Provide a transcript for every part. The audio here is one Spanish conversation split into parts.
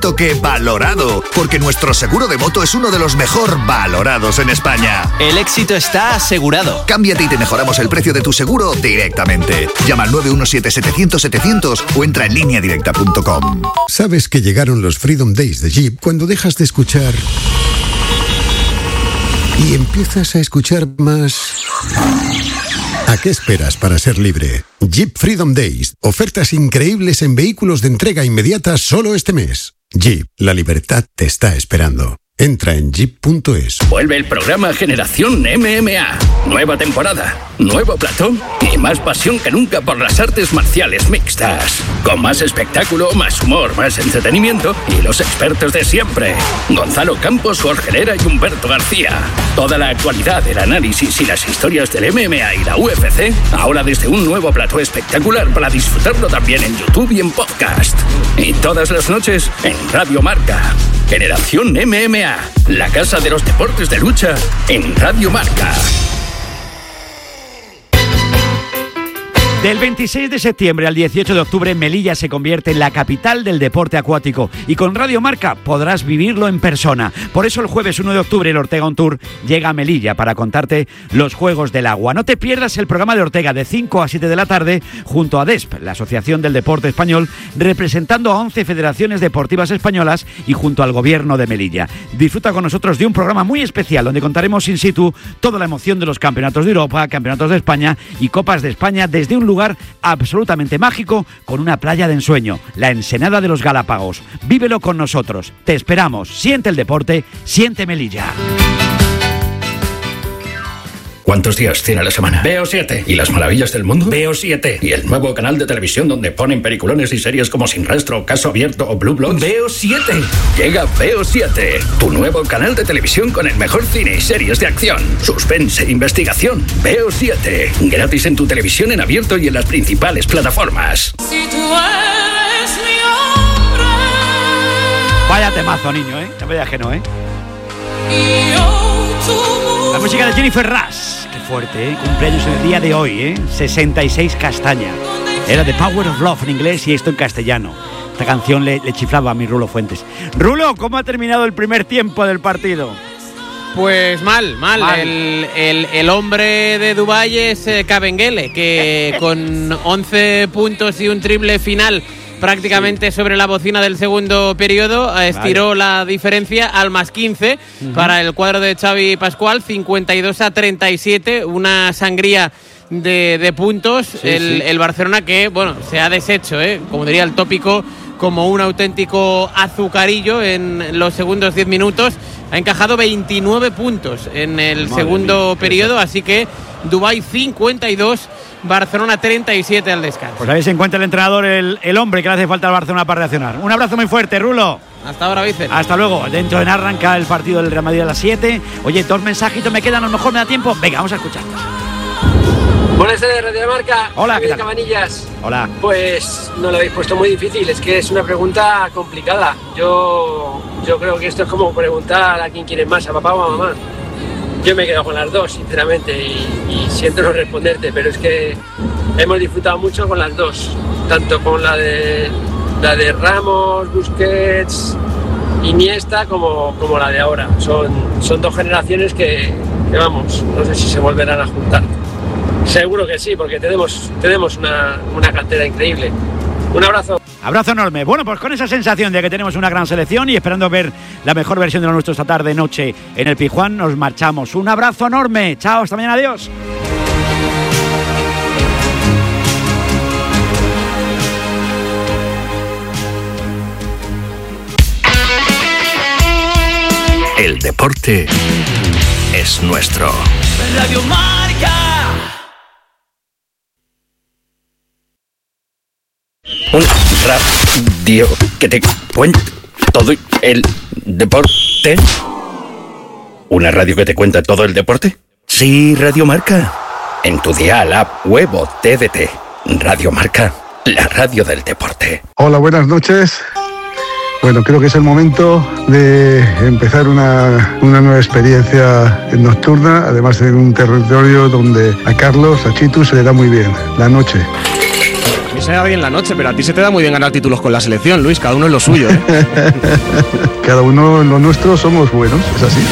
que valorado, porque nuestro seguro de moto es uno de los mejor valorados en España. El éxito está asegurado. Cámbiate y te mejoramos el precio de tu seguro directamente. Llama al 917-700-700 o entra en lineadirecta.com. ¿Sabes que llegaron los Freedom Days de Jeep cuando dejas de escuchar y empiezas a escuchar más? ¿A qué esperas para ser libre? Jeep Freedom Days. Ofertas increíbles en vehículos de entrega inmediata solo este mes. Jeep, la libertad te está esperando. Entra en jeep.es. Vuelve el programa Generación MMA. Nueva temporada, nuevo plató y más pasión que nunca por las artes marciales mixtas. Con más espectáculo, más humor, más entretenimiento y los expertos de siempre. Gonzalo Campos, Jorge Lera y Humberto García. Toda la actualidad, el análisis y las historias del MMA y la UFC. Ahora desde un nuevo plató espectacular para disfrutarlo también en YouTube y en podcast. Y todas las noches en Radio Marca. Generación MMA, la casa de los deportes de lucha en Radio Marca. Del 26 de septiembre al 18 de octubre, Melilla se convierte en la capital del deporte acuático y con Radio Marca podrás vivirlo en persona. Por eso el jueves 1 de octubre el Ortega On Tour llega a Melilla para contarte los Juegos del Agua. No te pierdas el programa de Ortega de 5 a 7 de la tarde junto a DESP, la Asociación del Deporte Español, representando a 11 federaciones deportivas españolas y junto al Gobierno de Melilla. Disfruta con nosotros de un programa muy especial donde contaremos in situ toda la emoción de los campeonatos de Europa, campeonatos de España y Copas de España desde un lugar absolutamente mágico con una playa de ensueño, la Ensenada de los Galápagos. Vívelo con nosotros. Te esperamos. Siente el deporte, siente Melilla. ¿Cuántos días tiene la semana? Veo 7. ¿Y las maravillas del mundo? Veo 7. ¿Y el nuevo canal de televisión donde ponen peliculones y series como Sin Rastro, Caso Abierto o Blue Bloods? Veo 7. Llega Veo 7, tu nuevo canal de televisión con el mejor cine y series de acción, suspense e investigación. Veo 7. Gratis en tu televisión en abierto y en las principales plataformas. Si tú eres mi hombre. Vaya temazo, niño, Te vaya ajeno, Y yo tu La música de Jennifer Rush. Qué fuerte, Cumpleaños en el día de hoy, 66 castaña. Era The Power of Love en inglés y esto en castellano. Esta canción le chiflaba a mi Rulo Fuentes. Rulo, ¿cómo ha terminado el primer tiempo del partido? Pues mal. El hombre de Dubái es Kabengele, que con 11 puntos y un triple final prácticamente sobre la bocina del segundo periodo, estiró la diferencia al más 15 para el cuadro de Xavi Pascual, 52-37, una sangría de puntos. El Barcelona que, bueno, se ha deshecho, como diría el tópico, como un auténtico azucarillo en los segundos 10 minutos. Ha encajado 29 puntos en el segundo periodo, así que Dubái 52, Barcelona 37 al descanso. Pues ahí se encuentra el entrenador, el hombre que le hace falta al Barcelona para reaccionar. Un abrazo muy fuerte, Rulo. Hasta ahora, Vicente. Hasta luego. Dentro de nada arranca el partido del Real Madrid a las 7. Oye, 2 mensajitos me quedan, a lo mejor me da tiempo. Venga, vamos a escucharlos. Buenas tardes, Radio Marca. Hola, ¿qué tal? Cabanillas. Hola. Pues no lo habéis puesto muy difícil, es que es una pregunta complicada. Yo creo que esto es como preguntar a quién quiere más, a papá o a mamá. Yo me he quedado con las dos, sinceramente, y siento no responderte, pero es que hemos disfrutado mucho con las dos, tanto con la de Ramos, Busquets, Iniesta, como la de ahora. Son dos generaciones que vamos, no sé si se volverán a juntar. Seguro que sí, porque tenemos una cantera increíble. Un abrazo. Abrazo enorme. Bueno, pues con esa sensación de que tenemos una gran selección y esperando ver la mejor versión de lo nuestro esta tarde-noche en el Pizjuán, nos marchamos. Un abrazo enorme. Chao, hasta mañana. Adiós. El deporte es nuestro. Radio Marca. Una radio que te cuenta todo el deporte. ¿Una radio que te cuenta todo el deporte? Sí, Radio Marca. En tu dial, app, web o TDT. Radio Marca, la radio del deporte. Hola, buenas noches. Bueno, creo que es el momento de empezar una nueva experiencia nocturna, además en un territorio donde a Carlos, a Chitu, se le da muy bien la noche. que sea bien la noche, pero a ti se te da muy bien ganar títulos con la selección, Luis, cada uno es lo suyo, ¿eh? Cada uno en lo nuestro somos buenos, es así.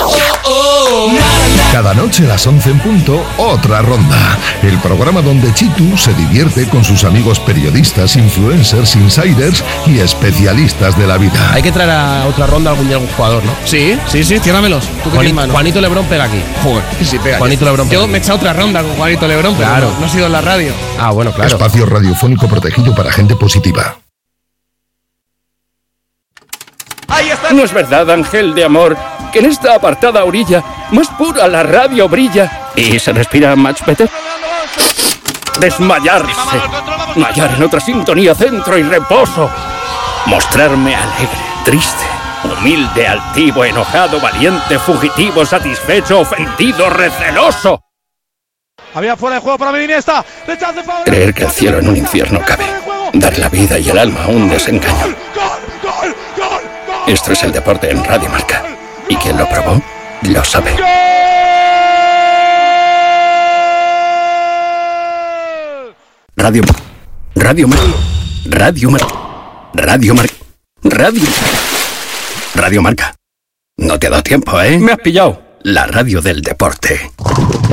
Cada noche a las 11 en punto, otra ronda. El programa donde Chitu se divierte con sus amigos periodistas, influencers, insiders y especialistas de la vida. Hay que traer a otra ronda algún día algún jugador, ¿no? Sí, ciérramelos. Juanito Lebrón pega aquí. Joder, sí pega. Juanito Lebrón pega. Yo me he echado otra ronda con Juanito Lebrón, pero claro. no ha sido en la radio. Ah, bueno, claro. Espacio radiofónico protegido para gente positiva. ¿No es verdad, ángel de amor, que en esta apartada orilla más pura la radio brilla y se respira much better? Desmayarse, mallar en otra sintonía, centro y reposo, mostrarme alegre, triste, humilde, altivo, enojado, valiente, fugitivo, satisfecho, ofendido, receloso. Había fuera de juego para Iniesta. Creer que el cielo en un infierno cabe, dar la vida y el alma a un desengaño. Esto es el deporte en Radio Marca. Y quien lo probó, lo sabe. Radio Marca. No te ha dado tiempo, ¿eh? Me has pillado. La radio del deporte.